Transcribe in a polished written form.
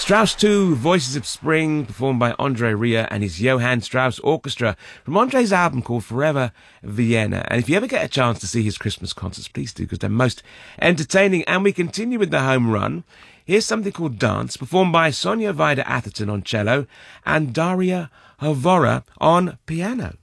Strauss II, Voices of Spring, performed by Andre Rieu and his Johann Strauss Orchestra from Andre's album called Forever Vienna. And if you ever get a chance to see his Christmas concerts, please do, because they're most entertaining. And we continue with the home run. Here's something called Dance, performed by Sonia Vida Atherton on cello and Daria Havora on piano.